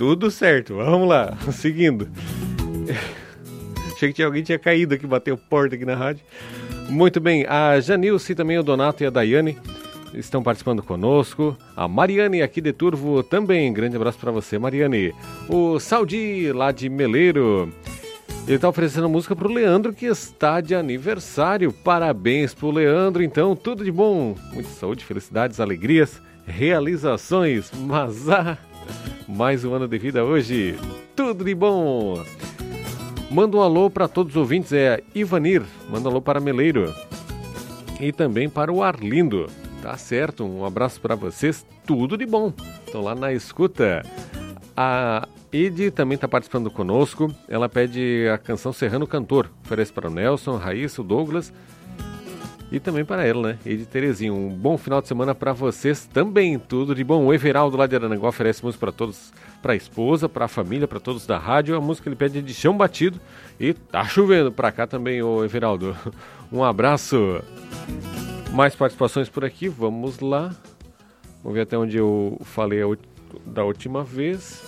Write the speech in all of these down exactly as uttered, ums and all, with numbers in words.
Tudo certo, vamos lá, seguindo. Achei que tinha, alguém tinha caído aqui, bateu porta aqui na rádio. Muito bem, a Janilce, também o Donato e a Daiane estão participando conosco. A Mariane aqui de Turvo também, grande abraço para você, Mariane. O Saldi, lá de Meleiro, ele está oferecendo música para o Leandro, que está de aniversário. Parabéns para o Leandro, então, tudo de bom. Muita saúde, felicidades, alegrias, realizações, mas ah, mais um ano de vida hoje. Tudo de bom. Manda um alô para todos os ouvintes, é Ivanir, manda um alô para Meleiro. E também para o Arlindo. Tá certo, um abraço para vocês, tudo de bom. Estão lá na escuta. A Edi também está participando conosco. Ela pede a canção Serrano Cantor. Oferece para o Nelson, Raíssa, o Douglas e também para ela, né? Edi Terezinha. Um bom final de semana para vocês também, tudo de bom. O Everaldo lá de Arananguá oferece música para todos, para a esposa, para a família, para todos da rádio. A música ele pede de Chão Batido. E tá chovendo para cá também, o Everaldo. Um abraço. Mais participações por aqui, vamos lá. Vamos ver até onde eu falei a, da última vez.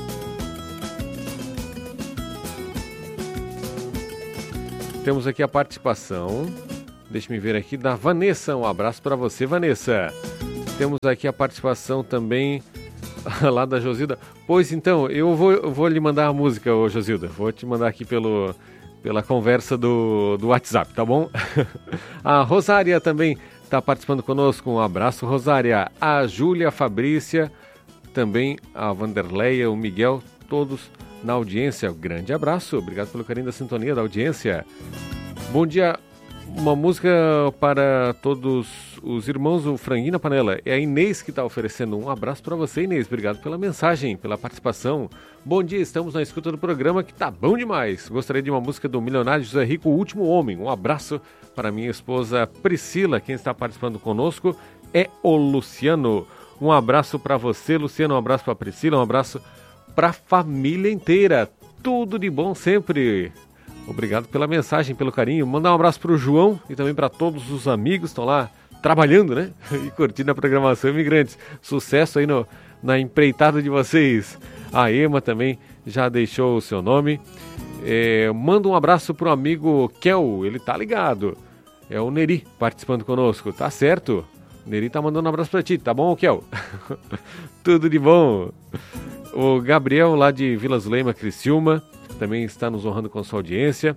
Temos aqui a participação, deixa-me ver aqui, da Vanessa. Um abraço para você, Vanessa. Temos aqui a participação também lá da Josilda. Pois então, eu vou, eu vou lhe mandar a música, ô Josilda. Vou te mandar aqui pelo... pela conversa do, do WhatsApp, tá bom? A Rosária também está participando conosco, um abraço, Rosária. A Júlia, a Fabrícia, também a Vanderleia, o Miguel, todos na audiência. Grande abraço, obrigado pelo carinho da sintonia da audiência. Bom dia, uma música para todos os irmãos, o Franguinho na Panela. É a Inês que está oferecendo. Um abraço para você, Inês, obrigado pela mensagem, pela participação. Bom dia, estamos na escuta do programa que tá bom demais. Gostaria de uma música do milionário José Rico, O Último Homem. Um abraço para minha esposa Priscila. Quem está participando conosco é o Luciano. Um abraço para você, Luciano. Um abraço para Priscila. Um abraço para a família inteira. Tudo de bom sempre. Obrigado pela mensagem, pelo carinho. Mandar um abraço para o João e também para todos os amigos que estão lá trabalhando, né? E curtindo a programação Imigrantes. Sucesso aí no, na empreitada de vocês. A Ema também já deixou o seu nome. É, manda um abraço pro amigo Kel, ele tá ligado. É o Neri participando conosco, tá certo? O Neri tá mandando um abraço pra ti, tá bom, Kel? Tudo de bom. O Gabriel lá de Vila Zuleima, Criciúma, também está nos honrando com sua audiência.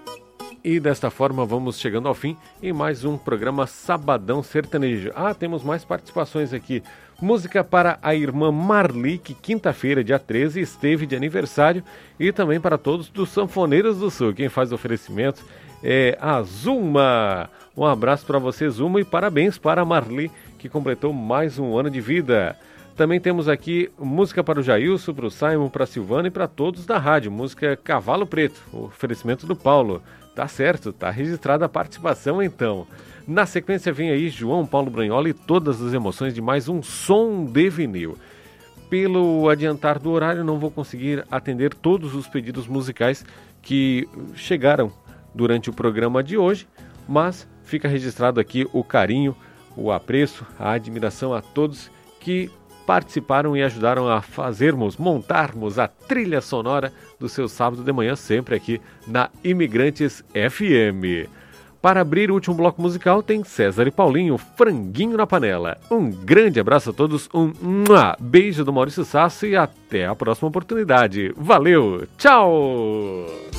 E desta forma vamos chegando ao fim em mais um programa Sabadão Sertanejo. Ah, temos mais participações aqui. Música para a irmã Marli, que quinta-feira, dia treze, esteve de aniversário. E também para todos dos Sanfoneiros do Sul. Quem faz o oferecimento é a Zuma. Um abraço para você, Zuma, e parabéns para a Marli, que completou mais um ano de vida. Também temos aqui música para o Jailson, para o Simon, para a Silvana e para todos da rádio. Música Cavalo Preto, o oferecimento do Paulo. Tá certo, tá registrada a participação então. Na sequência vem aí João Paulo Branhola e todas as emoções de mais um Som de Vinil. Pelo adiantar do horário não vou conseguir atender todos os pedidos musicais que chegaram durante o programa de hoje, mas fica registrado aqui o carinho, o apreço, a admiração a todos que participaram e ajudaram a fazermos, montarmos a trilha sonora do seu sábado de manhã, sempre aqui na Imigrantes F M. Para abrir o último bloco musical tem César e Paulinho, Franguinho na Panela. Um grande abraço a todos, um beijo do Maurício Sasso e até a próxima oportunidade. Valeu, tchau!